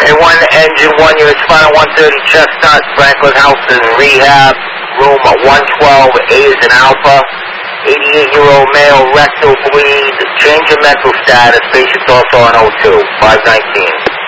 A1 engine 1, you respond at 130 Chestnut, Franklin House in rehab, room 112, A is an alpha, 88-year-old male, rectal bleed, change of mental status, patient's also on O2, 519.